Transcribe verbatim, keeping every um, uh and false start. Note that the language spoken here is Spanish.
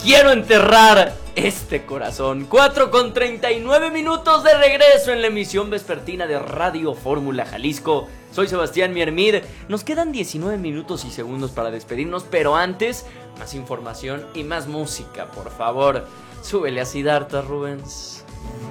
quiero enterrar este corazón. cuatro con treinta y nueve minutos de regreso en la emisión vespertina de Radio Fórmula Jalisco. Soy Sebastián Miermid. Nos quedan diecinueve minutos y segundos para despedirnos, pero antes, más información y más música, por favor. Súbele a Siddhartha, Rubens.